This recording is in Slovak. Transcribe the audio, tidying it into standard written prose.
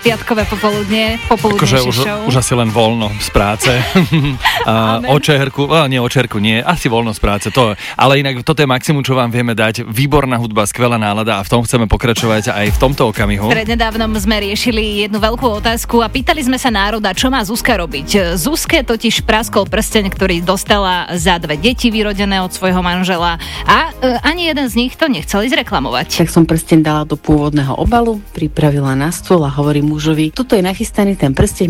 piatkové popoludne Akože show. už asi len voľno z práce. Očerku nie, asi voľno z práce. Ale inak toto je maximum, čo vám vieme dať. Výborná hudba, skvelá nálada a v tom chceme pokračovať aj v tomto okamihu. Prednedávnom sme riešili jednu veľkú otázku a pýtali sme sa národa, čo má Zuzka robiť. Zuzke totiž praskol prsteň, ktorý dostala za 2 deti vyrodené od svojho manžela a ani jeden z nich to nechcel ísť reklamovať. Tak som prsteň dala do pôvodného obalu, pripravila na stôl a hovorím mužovi, tuto je nachystaný ten prsteň,